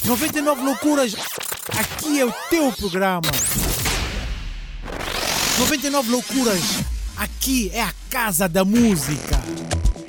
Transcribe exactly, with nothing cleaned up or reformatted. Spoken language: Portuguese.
noventa e nove Loucuras, aqui é o teu programa. noventa e nove Loucuras, aqui é a casa da música.